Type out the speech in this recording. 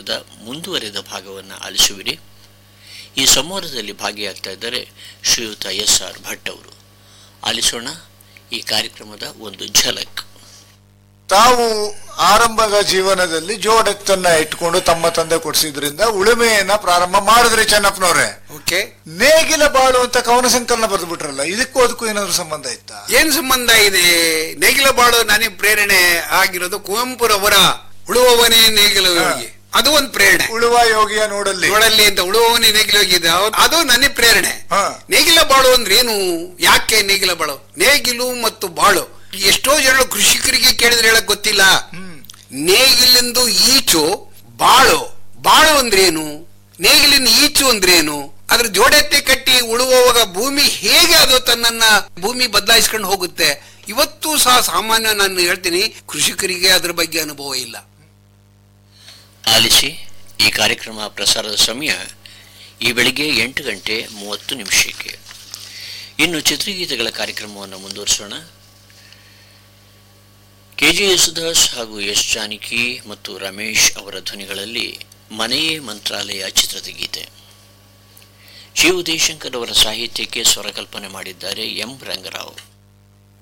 ಸಂವಾದದ ಮುಂದುವರೆದ ಭಾಗವನ್ನು ಆಲಿಸುವಿರಿ. ಈ ಸಂವಾದದಲ್ಲಿ ಭಾಗಿಯಾಗ್ತಾ ಇದ್ದಾರೆ ಶ್ರೀಯುತ SR ಭಟ್ ಅವರು. ಆಲಿಸೋಣ ಈ ಕಾರ್ಯಕ್ರಮದ ಒಂದು ಝಲಕ್. ತಾವು ಆರಂಭದ ಜೀವನದಲ್ಲಿ ಜೋಡೆತ್ತನ್ನ ಇಟ್ಕೊಂಡು ತಮ್ಮ ತಂದೆ ಕೊಡಿಸಿದ್ರಿಂದ ಉಳುಮೆಯನ್ನ ಪ್ರಾರಂಭ ಮಾಡಿದ್ರಿ ಚೆನ್ನಪ್ಪನವ್ರೆ. ಓಕೆ, ನೇಗಿಲ ಬಾಳು ಅಂತ ಕವನ ಸಂಕಲನ ಬರೆದು ಬಿಟ್ರಲ್ಲ, ಇದಕ್ಕೂ ಅದಕ್ಕೂ ಏನಾದ್ರು ಸಂಬಂಧ ಇತ್ತಾ? ಏನ್ ಸಂಬಂಧ ಇದೆ? ನೇಗಿಲ ಬಾಳು ನನಗೆ ಪ್ರೇರಣೆ ಆಗಿರೋದು ಕುವೆಂಪುರವರ ಉಳುವವನೇ ನೇಗಿಲ ಯೋಗಿ. ಅದು ಒಂದು ಪ್ರೇರಣೆ. ಉಳುವ ಯೋಗಿಯ ನೋಡಲ್ಲಿ ಅಂತ ಉಳುವವನೇ ನೇಗಿಲ ಯೋಗಿ ಇದೆ, ಅದು ನನಗೆ ಪ್ರೇರಣೆ. ನೇಗಿಲ ಬಾಳು ಅಂದ್ರೆ ಏನು? ಯಾಕೆ ನೇಗಿಲ ಬಾಳು? ನೇಗಿಲು ಮತ್ತು ಬಾಳು ಎಷ್ಟೋ ಜನ ಕೃಷಿಕರಿಗೆ ಕೇಳಿದ್ರೆ ಹೇಳಕ್ ಗೊತ್ತಿಲ್ಲ. ನೇಗಿಲಿಂದು ಈಚು ಬಾಳು, ಬಾಳು ಅಂದ್ರೇನು, ನೇಗಿಲಿನ ಈಚು ಅಂದ್ರೇನು, ಅದ್ರ ಜೋಡೆತ್ತೆ ಕಟ್ಟಿ ಉಳುವಾಗ ಭೂಮಿ ಹೇಗೆ ಅದು ತನ್ನನ್ನ ಭೂಮಿ ಬದಲಾಯಿಸ್ಕೊಂಡು ಹೋಗುತ್ತೆ. ಇವತ್ತು ಸಹ ಸಾಮಾನ್ಯ ನಾನು ಹೇಳ್ತೀನಿ, ಕೃಷಿಕರಿಗೆ ಅದ್ರ ಬಗ್ಗೆ ಅನುಭವ ಇಲ್ಲ. ಆಲಿಸಿ. ಈ ಕಾರ್ಯಕ್ರಮ ಪ್ರಸಾರದ ಸಮಯ ಈ ಬೆಳಿಗ್ಗೆ 8:30. ಇನ್ನು ಚಿತ್ರಗೀತೆಗಳ ಕಾರ್ಯಕ್ರಮವನ್ನು ಮುಂದುವರಿಸೋಣ. KJ ಯೇಸುದಾಸ್ ಹಾಗೂ ಎಸ್ ಜಾನಕಿ ಮತ್ತು ರಮೇಶ್ ಅವರ ಧ್ವನಿಗಳಲ್ಲಿ ಮನೆಯೇ ಮಂತ್ರಾಲಯ ಚಿತ್ರದ ಗೀತೆ. ಜಿ ಉದಯಶಂಕರ್ ಅವರ ಸಾಹಿತ್ಯಕ್ಕೆ ಸ್ವರಕಲ್ಪನೆ ಮಾಡಿದ್ದಾರೆ ಎಂ ರಂಗರಾವ್.